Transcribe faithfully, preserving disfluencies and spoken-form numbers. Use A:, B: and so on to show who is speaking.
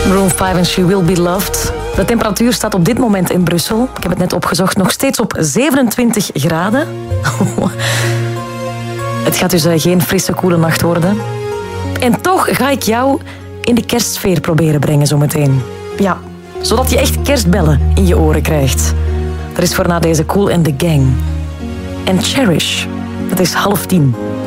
A: Maroon vijf en She Will Be Loved. De temperatuur staat op dit moment in Brussel, ik heb het net opgezocht, nog steeds op zevenentwintig graden. Het gaat dus geen frisse, koele nacht worden. En toch ga ik jou in de kerstsfeer proberen brengen zometeen. Ja, zodat je echt kerstbellen in je oren krijgt. Dat is voor na deze Kool and the Gang. En Cherish, het is half tien.